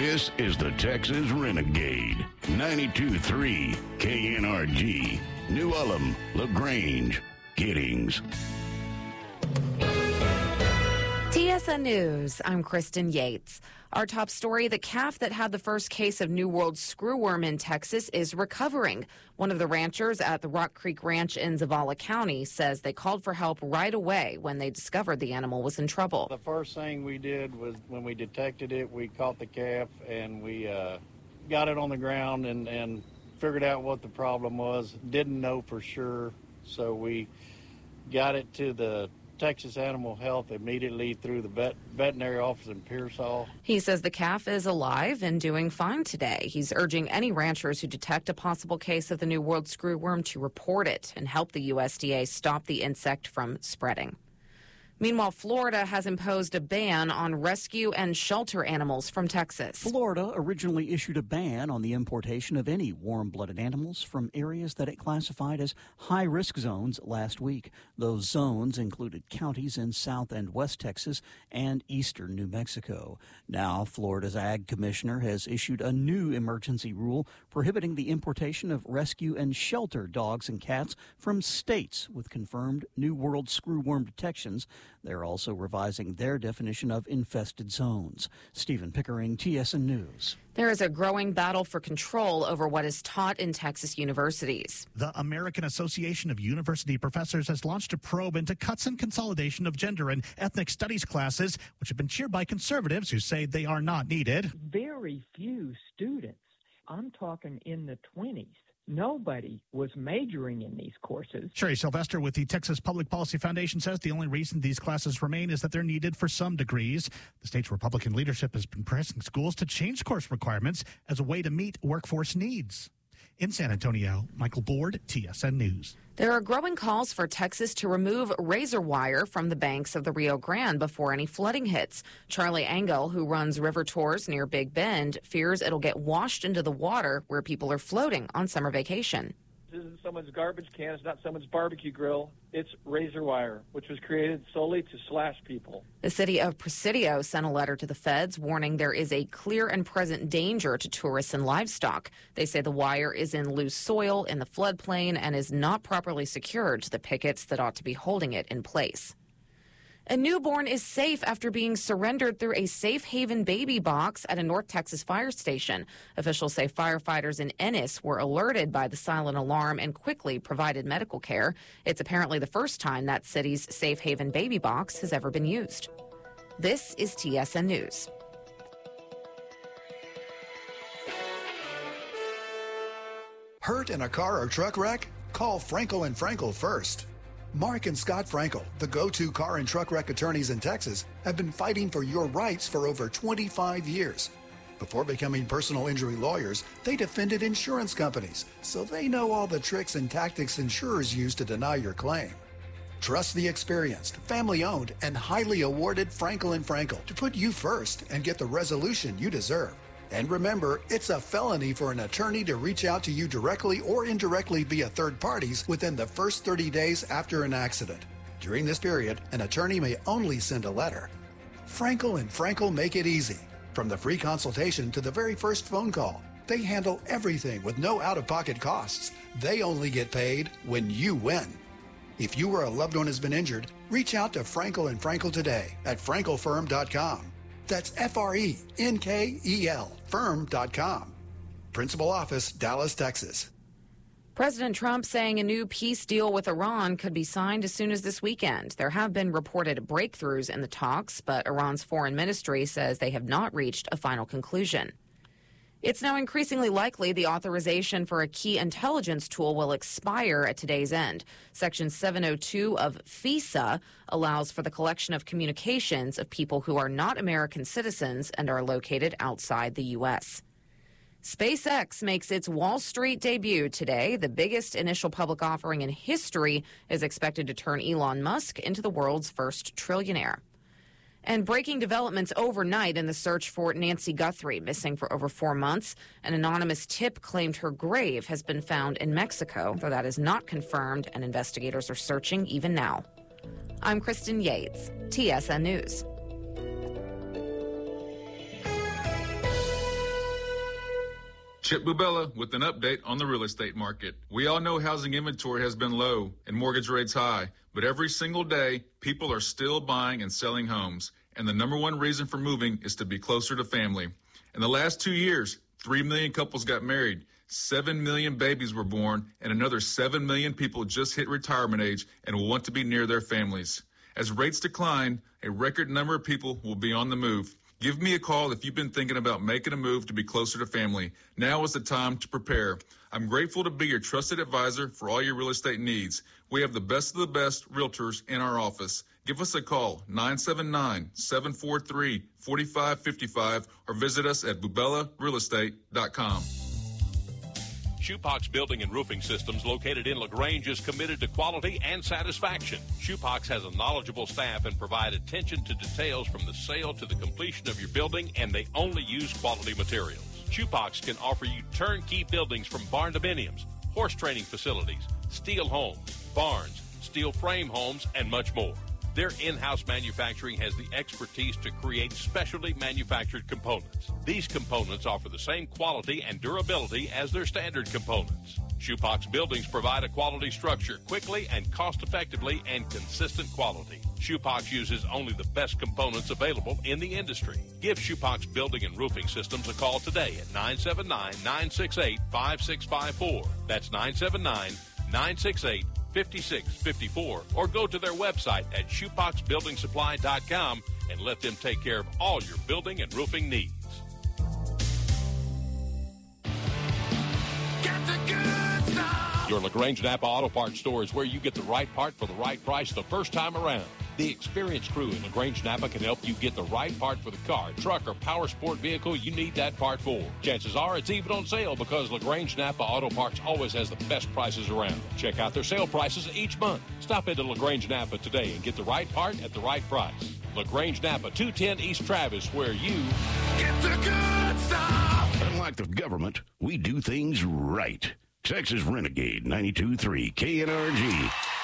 This is the Texas Renegade. 92.3 KNRG. New Ulm, LaGrange, Giddings. TSN News, I'm Kristen Yates. Our top story, the calf that had the first case of New World screwworm in Texas is recovering. One of the ranchers at the Rock Creek Ranch in Zavala County says they called for help right away when they discovered the animal was in trouble. The first thing we did was when we detected it, we caught the calf and we got it on the ground and figured out what the problem was. Didn't know for sure, so we got it to the Texas Animal Health immediately through the veterinary office in Pearsall. He says the calf is alive and doing fine today. He's urging any ranchers who detect a possible case of the New World screwworm to report it and help the USDA stop the insect from spreading. Meanwhile, Florida has imposed a ban on rescue and shelter animals from Texas. Florida originally issued a ban on the importation of any warm-blooded animals from areas that it classified as high-risk zones last week. Those zones included counties in South and West Texas and eastern New Mexico. Now, Florida's Ag Commissioner has issued a new emergency rule prohibiting the importation of rescue and shelter dogs and cats from states with confirmed New World screwworm detections. They're also revising their definition of infested zones. Stephen Pickering, TSN News. There is a growing battle for control over what is taught in Texas universities. The American Association of University Professors has launched a probe into cuts and consolidation of gender and ethnic studies classes, which have been cheered by conservatives who say they are not needed. Very few students, I'm talking in the 20s. Nobody was majoring in these courses. Sherry Sylvester with the Texas Public Policy Foundation says the only reason these classes remain is that they're needed for some degrees. The state's Republican leadership has been pressing schools to change course requirements as a way to meet workforce needs. In San Antonio, Michael Board, TSN News. There are growing calls for Texas to remove razor wire from the banks of the Rio Grande before any flooding hits. Charlie Engel, who runs river tours near Big Bend, fears it'll get washed into the water where people are floating on summer vacation. This isn't someone's garbage can. It's not someone's barbecue grill. It's razor wire, which was created solely to slash people. The city of Presidio sent a letter to the feds warning there is a clear and present danger to tourists and livestock. They say the wire is in loose soil in the floodplain and is not properly secured to the pickets that ought to be holding it in place. A newborn is safe after being surrendered through a safe haven baby box at a North Texas fire station. Officials say firefighters in Ennis were alerted by the silent alarm and quickly provided medical care. It's apparently the first time that city's safe haven baby box has ever been used. This is TSN News. Hurt in a car or truck wreck? Call Frankel & Frankel first. Mark and Scott Frankel, the go-to car and truck wreck attorneys in Texas, have been fighting for your rights for over 25 years. Before becoming personal injury lawyers, they defended insurance companies, so they know all the tricks and tactics insurers use to deny your claim. Trust the experienced, family-owned, and highly awarded Frankel & Frankel to put you first and get the resolution you deserve. And remember, it's a felony for an attorney to reach out to you directly or indirectly via third parties within the first 30 days after an accident. During this period, an attorney may only send a letter. Frankel & Frankel make it easy. From the free consultation to the very first phone call, they handle everything with no out-of-pocket costs. They only get paid when you win. If you or a loved one has been injured, reach out to Frankel & Frankel today at frankelfirm.com. That's FRENKEL, firm.com. Principal office, Dallas, Texas. President Trump saying a new peace deal with Iran could be signed as soon as this weekend. There have been reported breakthroughs in the talks, but Iran's foreign ministry says they have not reached a final conclusion. It's now increasingly likely the authorization for a key intelligence tool will expire at today's end. Section 702 of FISA allows for the collection of communications of people who are not American citizens and are located outside the U.S. SpaceX makes its Wall Street debut today. The biggest initial public offering in history is expected to turn Elon Musk into the world's first trillionaire. And breaking developments overnight in the search for Nancy Guthrie, missing for over 4 months. An anonymous tip claimed her grave has been found in Mexico, though that is not confirmed, and investigators are searching even now. I'm Kristen Yates, TSN News. Chip Bubella with an update on the real estate market. We all know housing inventory has been low and mortgage rates high, but every single day, people are still buying and selling homes. And the number one reason for moving is to be closer to family. In the last 2 years, 3 million couples got married, 7 million babies were born, and another 7 million people just hit retirement age and will want to be near their families. As rates decline, a record number of people will be on the move. Give me a call if you've been thinking about making a move to be closer to family. Now is the time to prepare. I'm grateful to be your trusted advisor for all your real estate needs. We have the best of the best realtors in our office. Give us a call, 979-743-4555, or visit us at bubellarealestate.com. Shoepox Building and Roofing Systems, located in LaGrange, is committed to quality and satisfaction. Shoepox has a knowledgeable staff and provide attention to details from the sale to the completion of your building, and they only use quality materials. Shoepox can offer you turnkey buildings from barn dominiums, horse training facilities, steel homes, barns, steel frame homes, and much more. Their in-house manufacturing has the expertise to create specialty manufactured components. These components offer the same quality and durability as their standard components. Shoepox buildings provide a quality structure quickly and cost-effectively and consistent quality. Shoepox uses only the best components available in the industry. Give Shoepox Building and Roofing Systems a call today at 979-968-5654. That's 979-968-5654, or go to their website at shoepoxbuildingsupply.com and let them take care of all your building and roofing needs. Get the good stuff. Your LaGrange Napa Auto Parts store is where you get the right part for the right price the first time around. The experienced crew in LaGrange Napa can help you get the right part for the car, truck, or power sport vehicle you need that part for. Chances are it's even on sale because LaGrange Napa Auto Parts always has the best prices around. Check out their sale prices each month. Stop into LaGrange Napa today and get the right part at the right price. LaGrange Napa, 210 East Travis, where you get the good stuff. Unlike the government, we do things right. Texas Renegade 92.3 KNRG.